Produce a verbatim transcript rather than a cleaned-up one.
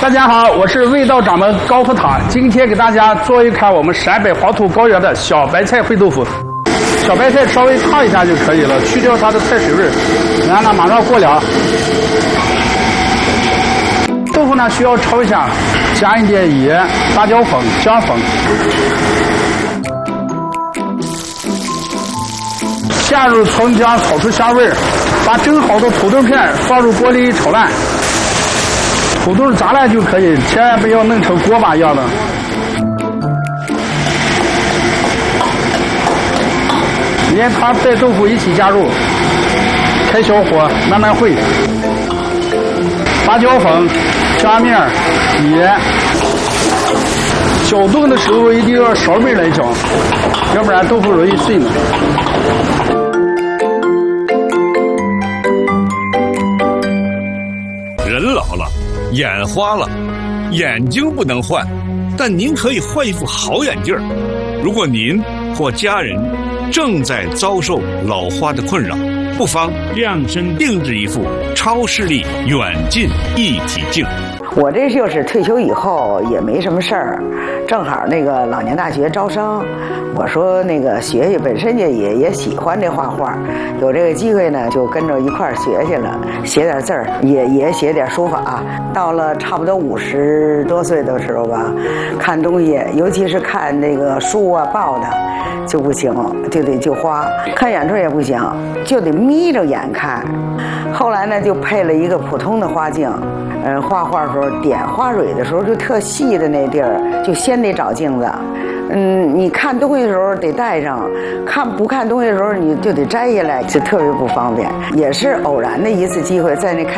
大家好，我是味道掌门高福堂，今天给大家做一款我们陕北黄土高原的小白菜烩豆腐。小白菜稍微烫一下就可以了，去掉它的菜水味，然后呢马上过凉。豆腐呢需要焯一下，加一点盐、辣椒粉、姜粉，下入葱姜，炒出香味，把蒸好的土豆片放入锅里炒烂。土豆炸烂就可以，千万不要弄成锅巴一样的。连汤带豆腐一起加入，开小火慢慢烩。八角粉、姜面、盐。搅动的时候一定要勺背来搅，要不然豆腐容易碎呢。 人老了，眼花了，眼睛不能换，但您可以换一副好眼镜。如果您或家人正在遭受老花的困扰，不妨量身定制一副超视力远近一体镜。 我这就是退休以后也没什么事儿，正好那个老年大学招生，我说那个学学，本身也也也喜欢这画画，有这个机会呢就跟着一块儿学去了，写点字儿，也也写点书法。到了差不多五十多岁的时候吧，看东西，尤其是看那个书啊报的就不行，就得就花，看远处也不行，就得眯着眼看。后来呢就配了一个普通的花镜。嗯，画画的时候点花蕊的时候就特细的那地儿，就先得找镜子。嗯，你看东西的时候得带上，看不看东西的时候你就得摘下来，就特别不方便。也是偶然的一次机会，在那看。